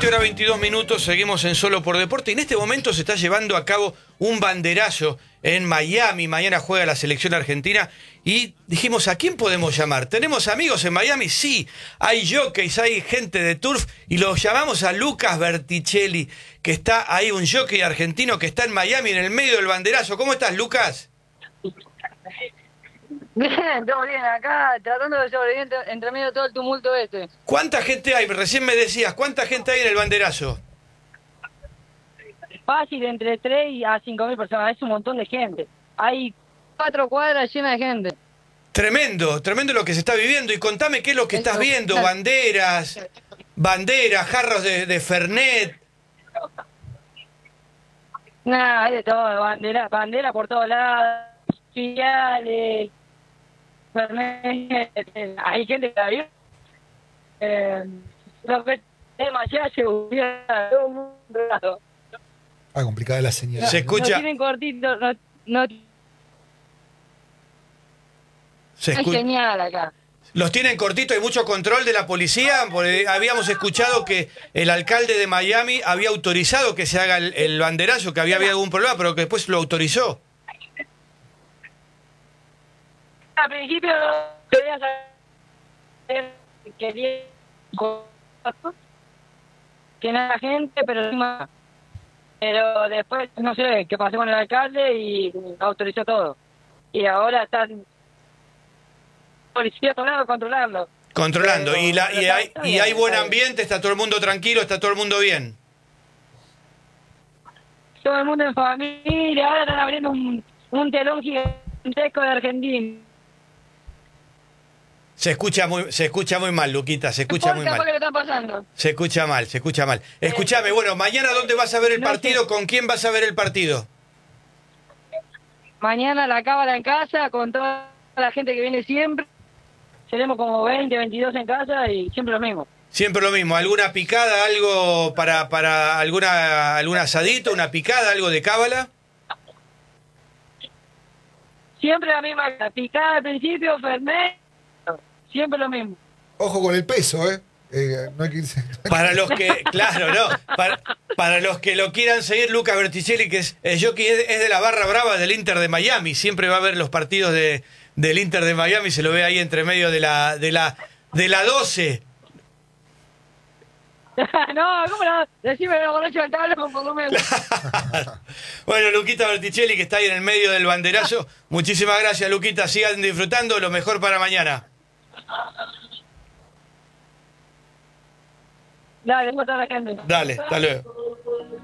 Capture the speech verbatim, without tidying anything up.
veinte horas veintidós minutos, seguimos en Solo por Deporte y en este momento se está llevando a cabo un banderazo en Miami. Mañana juega la selección argentina y dijimos, ¿a quién podemos llamar? ¿Tenemos amigos en Miami? Sí, hay jockeys, hay gente de turf y los llamamos a Lucas Berticelli, que está ahí, un jockey argentino que está en Miami en el medio del banderazo. ¿Cómo estás, Lucas? Bien, todo bien acá, tratando de sobrevivir entre, entre medio de todo el tumulto este. ¿Cuánta gente hay? Recién me decías, ¿cuánta gente hay en el banderazo? Fácil, entre tres y a cinco mil personas, es un montón de gente. Hay cuatro cuadras llenas de gente. Tremendo, tremendo lo que se está viviendo. Y contame qué es lo que estás Eso, viendo, claro. banderas, banderas, jarros de, de Fernet. Nada, hay de todo, bandera, bandera por todos lados, filiales, hay gente que la vio. Eh, lo que es demasiada seguridad, todo el mundo. Ah, complicada la señal. Se escucha- No tienen cortito, no, no Se hay escu- señal acá. ¿Los tienen cortito? ¿Hay mucho control de la policía? Porque habíamos escuchado que el alcalde de Miami había autorizado que se haga el, el banderazo, que había habido algún problema, pero que después lo autorizó. Al principio quería saber quería que no la gente, pero encima- pero después no sé qué pasó con el alcalde y autorizó todo. Y ahora están policía a todos lados controlando. Controlando. Pero- Y, la, pero y, está- hay, está y bien, hay buen está bien. ambiente, está todo el mundo tranquilo, está todo el mundo bien. Todo el mundo en familia, ahora están abriendo un, un telón gigantesco de Argentina. Se escucha muy, se escucha muy mal, Luquita, se escucha muy ¿Qué mal. fue lo que está pasando? Se escucha mal, se escucha mal. Escúchame, bueno, mañana ¿dónde vas a ver el no partido? sé. ¿Con quién vas a ver el partido? Mañana la cábala en casa con toda la gente que viene siempre. Seremos como veinte, veintidós en casa y siempre lo mismo. Siempre lo mismo, ¿alguna picada, algo para, para alguna, algún asadito, una picada, algo de cábala? Siempre la misma picada al principio, Fernet, siempre lo mismo. Ojo con el peso, ¿eh? Eh, no hay que irse. Para los que, claro, no, para, para los que lo quieran seguir, Lucas Berticelli, que es el jockey, es, es de la barra brava del Inter de Miami, siempre va a ver los partidos de, del Inter de Miami, se lo ve ahí entre medio de la, de la, de la doce. No, ¿cómo no? Decime los borrachos del tablo con por lo menos. Bueno, Luquita Berticelli, que está ahí en el medio del banderazo, muchísimas gracias, Luquita, sigan disfrutando, lo mejor para mañana. Dale, después toda la gente. Dale, hasta luego.